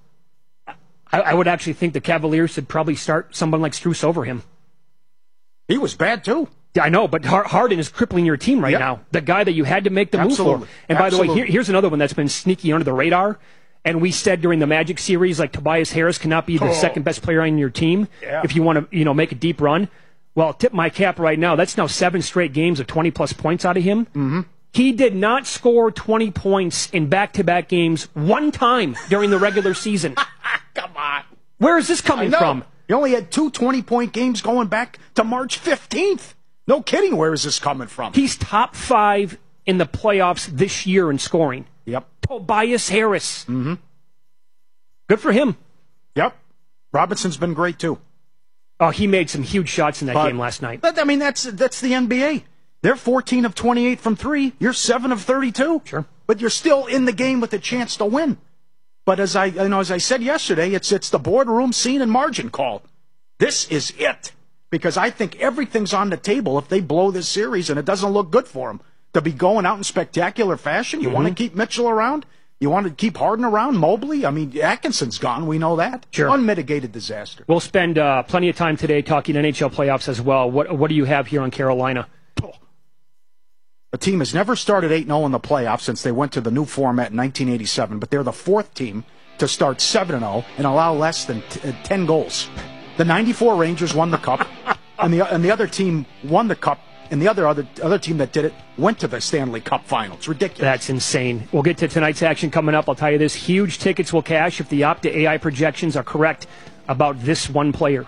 I would actually think the Cavaliers should probably start someone like Strus over him. He was bad, too. Yeah, I know, but Harden is crippling your team right now. The guy that you had to make the move for. And by the way, here's another one that's been sneaky under the radar. And we said during the Magic series, like, Tobias Harris cannot be the second best player on your team if you want to, make a deep run. Well, tip my cap right now. That's now 7 straight games of 20-plus points out of him. Mm-hmm. He did not score 20 points in back-to-back games one time during the regular season. Come on. Where is this coming from? He only had 2 20-point games going back to March 15th. No kidding. Where is this coming from? He's top 5 in the playoffs this year in scoring. Yep. Tobias Harris. Mm-hmm. Good for him. Yep. Robinson's been great, too. Oh, he made some huge shots in that game last night. But, I mean, that's the NBA. They're 14 of 28 from 3. You're 7 of 32. Sure. But you're still in the game with a chance to win. But as I said yesterday, it's the boardroom scene and margin call. This is it. Because I think everything's on the table if they blow this series, and it doesn't look good for them. to be going out in spectacular fashion? You want to keep Mitchell around? You want to keep Harden around? Mobley? I mean, Atkinson's gone. We know that. Sure. Unmitigated disaster. We'll spend plenty of time today talking NHL playoffs as well. What do you have here on Carolina? A team has never started 8-0 in the playoffs since they went to the new format in 1987, but they're the fourth team to start 7-0 and allow less than 10 goals. The 94 Rangers won the cup, and the other team won the cup, and the other team that did it went to the Stanley Cup final. It's ridiculous. That's insane. We'll get to tonight's action coming up. I'll tell you this, huge tickets will cash if the Opta AI projections are correct about this one player.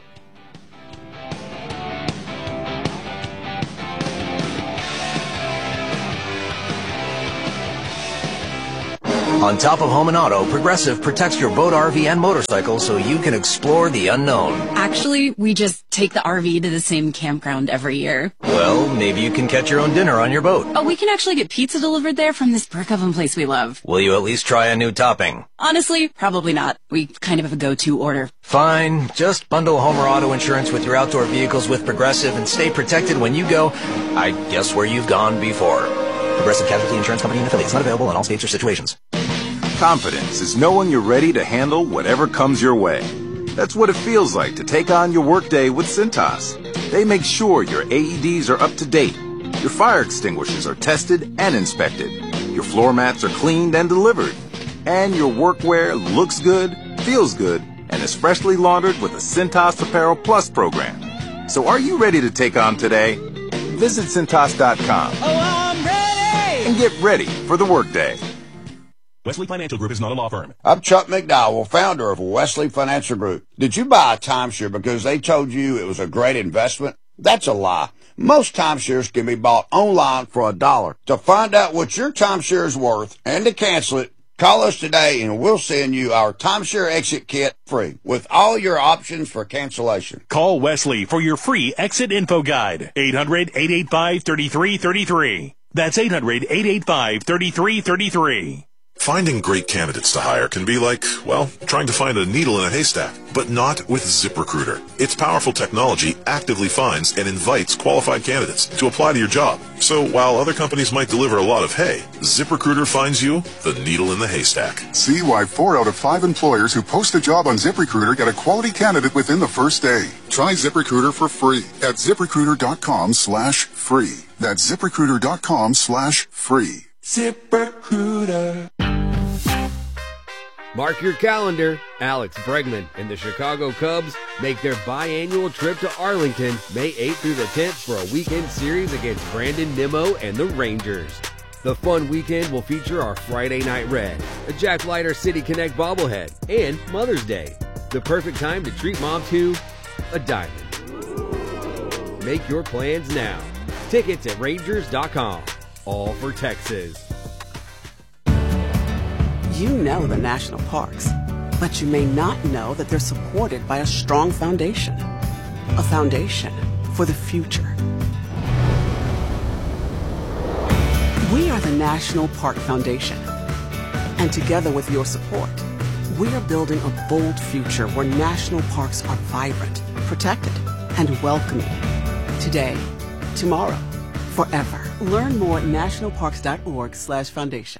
On top of home and auto, Progressive protects your boat, RV, and motorcycle so you can explore the unknown. Actually, we just take the RV to the same campground every year. Well, maybe you can catch your own dinner on your boat. Oh, we can actually get pizza delivered there from this brick oven place we love. Will you at least try a new topping? Honestly, probably not. We kind of have a go-to order. Fine. Just bundle home or auto insurance with your outdoor vehicles with Progressive and stay protected when you go, I guess, where you've gone before. Progressive Casualty Insurance Company and affiliates. Not available in all states or situations. Confidence is knowing you're ready to handle whatever comes your way. That's what it feels like to take on your workday with Cintas. They make sure your AEDs are up to date, your fire extinguishers are tested and inspected, your floor mats are cleaned and delivered, and your workwear looks good, feels good, and is freshly laundered with the Cintas Apparel Plus program. So are you ready to take on today? Visit Cintas.com and get ready for the workday. Wesley Financial Group is not a law firm. I'm Chuck McDowell, founder of Wesley Financial Group. Did you buy a timeshare because they told you it was a great investment? That's a lie. Most timeshares can be bought online for $1. To find out what your timeshare is worth and to cancel it, call us today and we'll send you our timeshare exit kit free with all your options for cancellation. Call Wesley for your free exit info guide. 800-885-3333. That's 800-885-3333. Finding great candidates to hire can be like, well, trying to find a needle in a haystack, but not with ZipRecruiter. Its powerful technology actively finds and invites qualified candidates to apply to your job. So while other companies might deliver a lot of hay, ZipRecruiter finds you the needle in the haystack. See why 4 out of 5 employers who post a job on ZipRecruiter get a quality candidate within the first day. Try ZipRecruiter for free at ZipRecruiter.com/free. That's ZipRecruiter.com/free. ZipRecruiter. Mark your calendar. Alex Bregman and the Chicago Cubs make their biannual trip to Arlington May 8th through the 10th for a weekend series against Brandon Nimmo and the Rangers. The fun weekend will feature our Friday Night Red, a Jack Leiter City Connect bobblehead, and Mother's Day. The perfect time to treat mom to a diamond. Make your plans now. Tickets at Rangers.com. All for Texas. You know the national parks, but you may not know that they're supported by a strong foundation. A foundation for the future. We are the National Park Foundation. And together with your support, we are building a bold future where national parks are vibrant, protected, and welcoming. Today, tomorrow, forever. Learn more at nationalparks.org/foundation.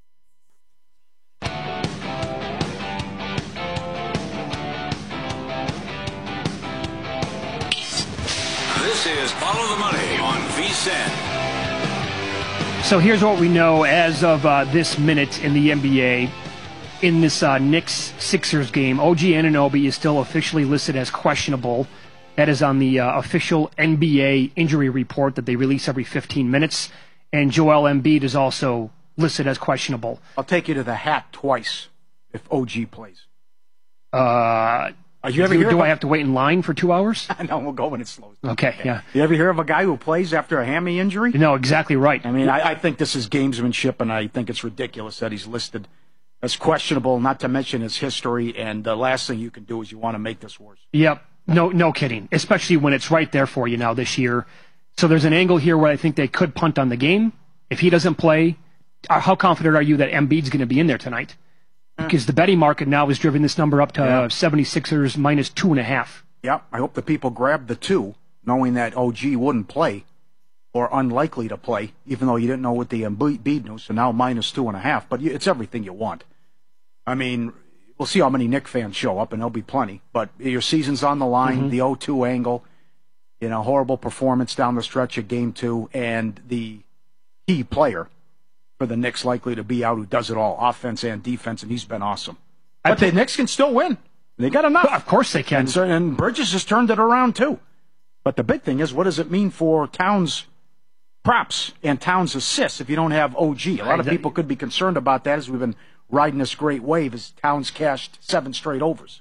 This is Follow the Money on VSiN. So here's what we know as of this minute in the NBA. In this Knicks-Sixers game, OG Anunoby is still officially listed as questionable. That is on the official NBA injury report that they release every 15 minutes. And Joel Embiid is also listed as questionable. I'll take you to the hat twice if OG plays. Do I have to wait in line for 2 hours? No, we'll go when it slows down. Okay, yeah. You ever hear of a guy who plays after a hammy injury? No, exactly right. I mean, I think this is gamesmanship, and I think it's ridiculous that he's listed as questionable, not to mention his history, and the last thing you can do is you want to make this worse. Yep. No kidding, especially when it's right there for you now this year. So there's an angle here where I think they could punt on the game. If he doesn't play, how confident are you that Embiid's going to be in there tonight? Because the betting market now has driven this number up to 76ers minus 2.5. Yeah, I hope the people grab the 2, knowing that OG wouldn't play. or unlikely to play, even though you didn't know what the Embiid news, so now -2.5. But it's everything you want. I mean, we'll see how many Knicks fans show up, and there'll be plenty. But your season's on the line, the 0-2 angle, horrible performance down the stretch of Game 2, and the key player for the Knicks likely to be out who does it all, offense and defense, and he's been awesome. But the Knicks can still win. They got enough. Of course they can. And Bridges has turned it around, too. But the big thing is, what does it mean for Towns' props and Towns' assists if you don't have OG? A lot of people could be concerned about that as we've been riding this great wave as Towns cashed 7 straight overs.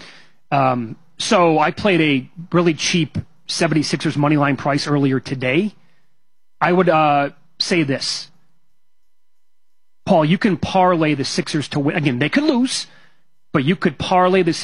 So I played a really cheap 76ers money line price earlier today. I would say this. Paul, you can parlay the Sixers to win. Again, they could lose, but you could parlay the